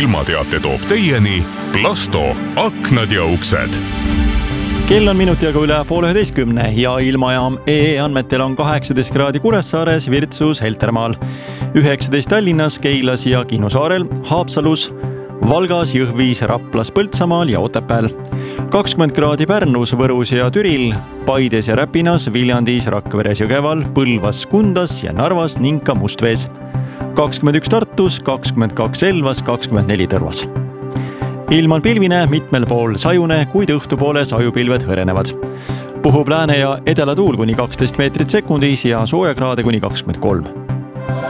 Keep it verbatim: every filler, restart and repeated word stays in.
ilmateate toob teieni Plasto aknad ja uksed. Kell on minuti jagu üle poole üheteistkümne ja ilmajaam E E andmetel on kaheksateist kraadi Kuressaares, Virtsus, Heltermaal, üheksateist Tallinnas, Keilas ja Kihnu-Saarel, Haapsalus, Valgas, Jõhvis, Raplas, Põltsamaal ja Otepääl, kakskümmend kraadi Pärnus, Võrus ja Türil, Paides ja Räpinas, Viljandis, Rakveres, Jõgeval, Põlvas, Kundas ja Narvas ning ka Mustvees, kakskümmend üks Tartus, kakskümmend kaks Elvas, kakskümmend neli Tõrvas. Ilm on pilvine, mitmel pool sajune, kuid õhtupoole sajupilved hõrenevad. Puhub lääne ja edela tuul kuni kaksteist meetrit sekundis ja soojakraade kuni kakskümmend kolm.